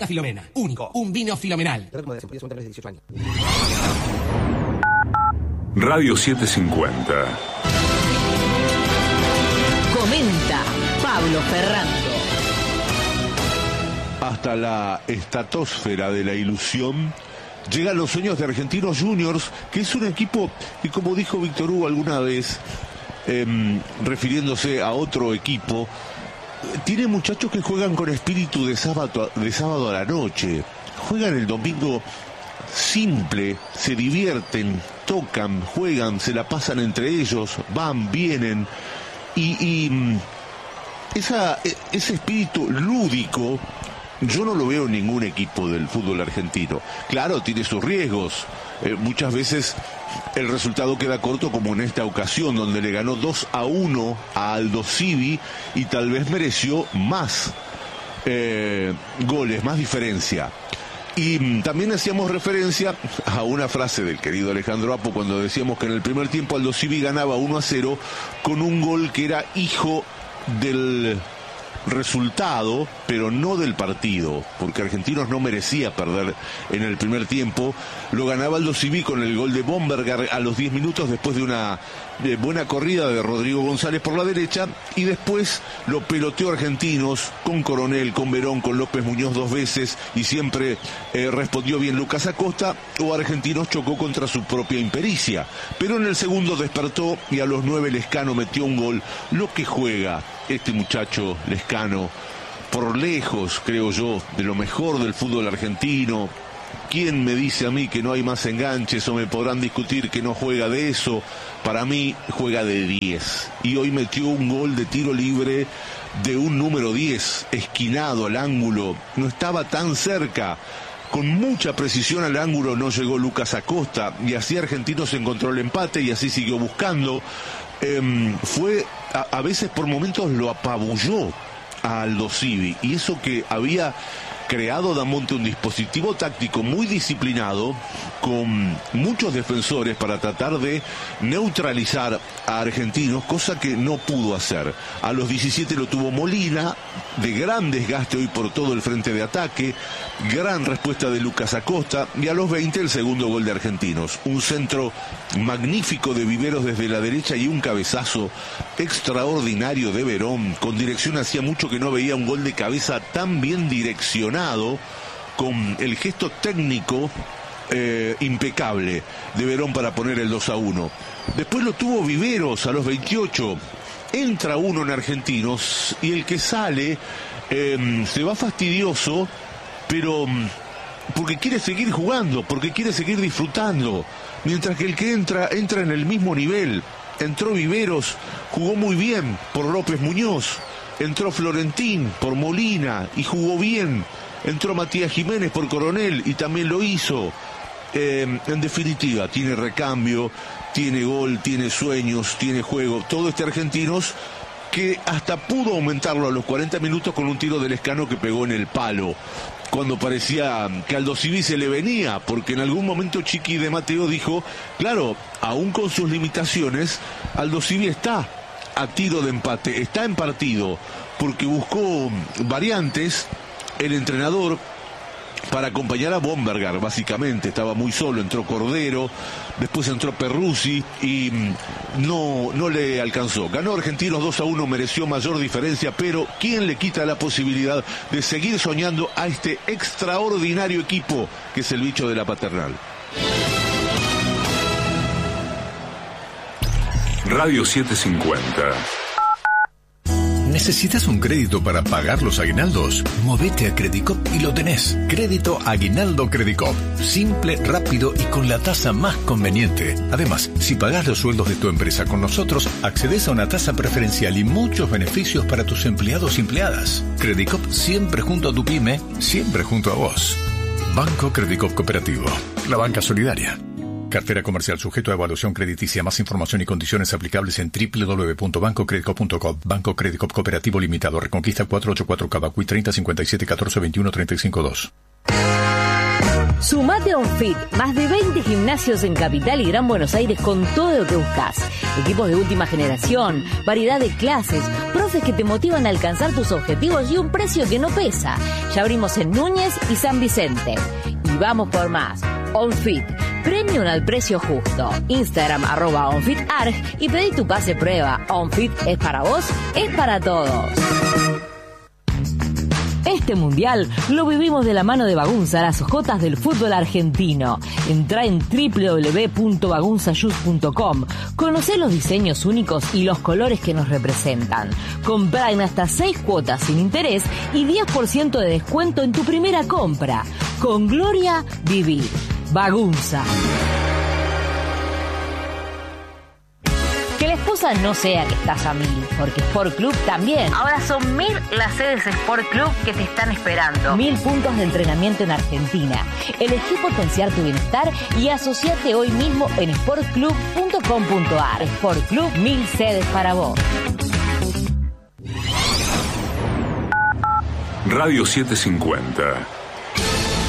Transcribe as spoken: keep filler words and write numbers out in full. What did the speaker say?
Filomena. Único. Un vino filomenal. Radio setecientos cincuenta. Comenta Pablo Ferrando. Hasta la estratosfera de la ilusión llegan los sueños de Argentinos Juniors, que es un equipo que, como dijo Víctor Hugo alguna vez, eh, refiriéndose a otro equipo, tiene muchachos que juegan con espíritu de sábado, de sábado a la noche. Juegan el domingo simple, se divierten, tocan, juegan, se la pasan entre ellos, van, vienen. Y, y esa, ese espíritu lúdico yo no lo veo en ningún equipo del fútbol argentino. Claro, tiene sus riesgos. Eh, muchas veces el resultado queda corto, como en esta ocasión, donde le ganó dos a uno a Aldo Civi y tal vez mereció más eh, goles, más diferencia. Y mm, también hacíamos referencia a una frase del querido Alejandro Apo cuando decíamos que en el primer tiempo Aldo Civi ganaba uno a cero con un gol que era hijo del resultado, pero no del partido, porque Argentinos no merecía perder en el primer tiempo. Lo ganaba Aldo Civi con el gol de Bomberger a los diez minutos, después de una de buena corrida de Rodrigo González por la derecha, y después lo peloteó Argentinos con Coronel, con Verón, con López Muñoz dos veces, y siempre eh, respondió bien Lucas Acosta, o Argentinos chocó contra su propia impericia. Pero en el segundo despertó y a los nueve Lescano metió un gol. Lo que juega este muchacho Lescano, por lejos, creo yo, de lo mejor del fútbol argentino. ¿Quién me dice a mí que no hay más enganches, o me podrán discutir que no juega de eso? Para mí juega de diez. Y hoy metió un gol de tiro libre de un número diez, esquinado al ángulo. No estaba tan cerca. Con mucha precisión al ángulo no llegó Lucas Acosta, y así Argentinos encontró el empate y así siguió buscando. Eh, fue, a, a veces por momentos lo apabulló a Aldo Civi, y eso que había creado Damonte un dispositivo táctico muy disciplinado, con muchos defensores para tratar de neutralizar a Argentinos, cosa que no pudo hacer. A los diecisiete lo tuvo Molina, de gran desgaste hoy por todo el frente de ataque, gran respuesta de Lucas Acosta, y a los veinte el segundo gol de Argentinos. Un centro magnífico de Viveros desde la derecha y un cabezazo extraordinario de Verón, con dirección. Hacía mucho que no veía un gol de cabeza tan bien direccionado, con el gesto técnico Eh, impecable de Verón para poner el dos a uno. Después lo tuvo Viveros a los veintiocho. Entra uno en Argentinos y el que sale eh, se va fastidioso, pero porque quiere seguir jugando, porque quiere seguir disfrutando, mientras que el que entra, entra en el mismo nivel. Entró Viveros, jugó muy bien por López Muñoz. Entró Florentín por Molina y jugó bien. Entró Matías Jiménez por Coronel y también lo hizo. Eh, en definitiva, tiene recambio, tiene gol, tiene sueños, tiene juego. Todo este Argentinos, que hasta pudo aumentarlo a los cuarenta minutos con un tiro de Lescano que pegó en el palo, cuando parecía que Aldo Civi se le venía, porque en algún momento Chiqui de Mateo dijo, claro, aún con sus limitaciones, Aldo Civi está a tiro de empate, está en partido, porque buscó variantes el entrenador para acompañar a Bomberger. Básicamente estaba muy solo, entró Cordero, después entró Perruzzi y no, no le alcanzó. Ganó Argentinos dos a uno, mereció mayor diferencia, pero ¿quién le quita la posibilidad de seguir soñando a este extraordinario equipo que es el bicho de la Paternal? Radio setecientos cincuenta. ¿Necesitas un crédito para pagar los aguinaldos? Movete a Credicop y lo tenés. Crédito Aguinaldo Credicop. Simple, rápido y con la tasa más conveniente. Además, si pagás los sueldos de tu empresa con nosotros, accedes a una tasa preferencial y muchos beneficios para tus empleados y empleadas. Credicop, siempre junto a tu pyme, siempre junto a vos. Banco Credicop Cooperativo. La banca solidaria. Cartera comercial sujeto a evaluación crediticia. Más información y condiciones aplicables en doble u doble u doble u punto banco credicop punto com. Banco Credicop Cooperativo Limitado. Reconquista cuatrocientos ochenta y cuatro Cavacuy treinta cincuenta y siete catorce veintiuno treinta y cinco dos. Sumate a OnFit, más de veinte gimnasios en Capital y Gran Buenos Aires con todo lo que buscas. Equipos de última generación, variedad de clases, profes que te motivan a alcanzar tus objetivos y un precio que no pesa. Ya abrimos en Núñez y San Vicente. Y vamos por más. OnFit, premium al precio justo. Instagram arroba OnFitArg y pedí tu pase prueba. OnFit es para vos, es para todos. Este mundial lo vivimos de la mano de Bagunza, las jotas del fútbol argentino. Entrá en doble u doble u doble u punto bagunza shoes punto com. Conocé los diseños únicos y los colores que nos representan. Comprá en hasta seis cuotas sin interés y diez por ciento de descuento en tu primera compra. Con Gloria, vivir. Bagunza. Que la excusa no sea que estás a mil, porque Sport Club también. Ahora son mil las sedes Sport Club que te están esperando. Mil puntos de entrenamiento en Argentina. Elegí potenciar tu bienestar y asociate hoy mismo en sport club punto com punto a r. Sport Club, mil sedes para vos. Radio setecientos cincuenta.